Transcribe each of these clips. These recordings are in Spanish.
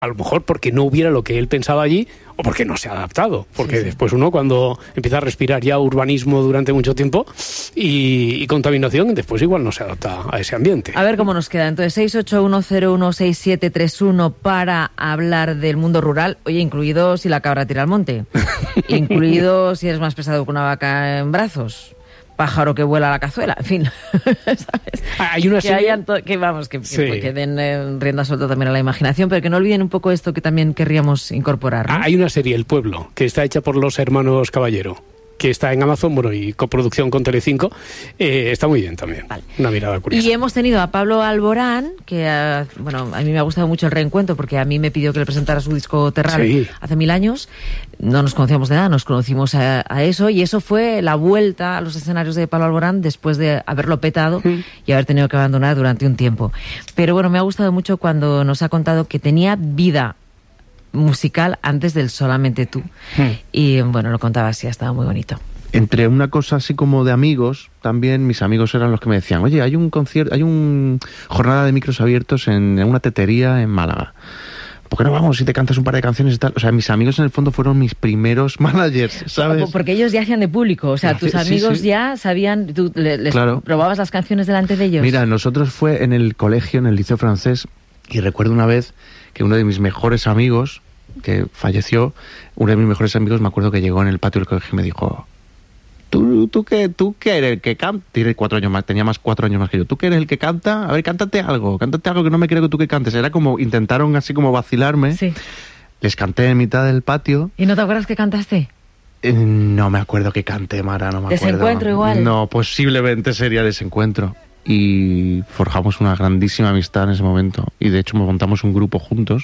A lo mejor porque no hubiera lo que él pensaba allí o porque no se ha adaptado. Porque después uno cuando empieza a respirar ya urbanismo durante mucho tiempo y contaminación, después igual no se adapta a ese ambiente. A ver cómo nos queda. Entonces, 681016731 para hablar del mundo rural. Oye, incluido si la cabra tira al monte. Incluido si eres más pesado que una vaca en brazos. Pájaro que vuela a la cazuela, en fin, ¿sabes? Hay una serie... que den rienda suelta también a la imaginación, pero que no olviden un poco esto que también querríamos incorporar, ¿no? Hay una serie, El Pueblo, que está hecha por los hermanos Caballero, que está en Amazon, y coproducción con Telecinco, está muy bien también. Vale. Una mirada curiosa. Y hemos tenido a Pablo Alborán, que a mí me ha gustado mucho el reencuentro, porque a mí me pidió que le presentara su disco Terral hace 1000 años. No nos conocíamos de nada, nos conocimos a eso, y eso fue la vuelta a los escenarios de Pablo Alborán después de haberlo petado y haber tenido que abandonar durante un tiempo. Pero bueno, me ha gustado mucho cuando nos ha contado que tenía vida musical antes del Solamente Tú. Y bueno, lo contaba así, estaba muy bonito. Entre una cosa así como de amigos, también mis amigos eran los que me decían, oye, hay un concierto, hay una jornada de micros abiertos en una tetería en Málaga. ¿Por qué no vamos y te cantas un par de canciones y tal? O sea, mis amigos en el fondo fueron mis primeros managers, ¿sabes? Porque ellos ya hacían de público, o sea, tus amigos ya sabían, tú les probabas las canciones delante de ellos. Mira, nosotros fue en el colegio, en el liceo francés, y recuerdo una vez que uno de mis mejores amigos, que falleció, uno de mis mejores amigos, me acuerdo que llegó en el patio del colegio y me dijo, ¿Tú qué eres el que canta? Tiene 4 años más, tenía 4 años más que yo. ¿Tú qué eres el que canta? A ver, cántate algo que no me creo que tú que cantes. Era como, intentaron así como vacilarme. Sí. Les canté en mitad del patio. ¿Y no te acuerdas que cantaste? No me acuerdo que canté, Mara, no me acuerdo. ¿Desencuentro igual? No, posiblemente sería Desencuentro. Y forjamos una grandísima amistad en ese momento. Y de hecho montamos un grupo juntos.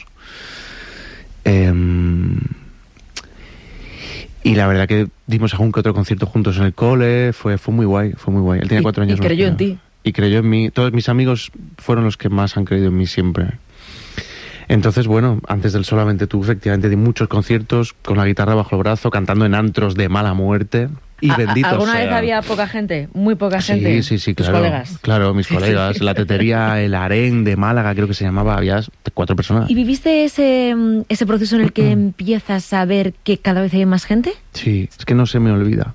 Y la verdad que dimos algún que otro concierto juntos en el cole, fue muy guay, fue muy guay. Él tenía 4 años más. Y creyó en ti. Y creyó en mí. Todos mis amigos fueron los que más han creído en mí siempre. Entonces, bueno, antes del Solamente Tú, efectivamente, di muchos conciertos con la guitarra bajo el brazo, cantando en antros de mala muerte. Y bendito ¿Alguna sea. vez había poca gente? Muy poca gente. Sí, ¿Tus claro. colegas? Claro, mis colegas. La tetería El Harén de Málaga, creo que se llamaba, había 4 personas. ¿Y viviste ese proceso en el que empiezas a ver que cada vez hay más gente? Sí, es que no se me olvida.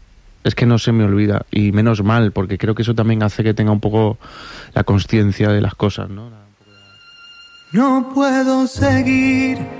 Y menos mal, porque creo que eso también hace que tenga un poco la consciencia de las cosas, ¿no? No puedo seguir